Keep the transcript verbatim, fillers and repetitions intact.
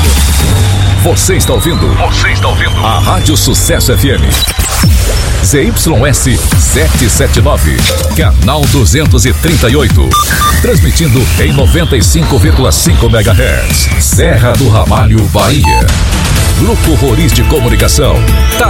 Ramalho. Você está ouvindo? Você está ouvindo? A Rádio Sucesso F M. Z Y S setecentos e setenta e nove, canal duzentos e trinta e oito. Transmitindo em noventa e cinco vírgula cinco megahertz. Serra do Ramalho, Bahia. Grupo Roriz de Comunicação. Tá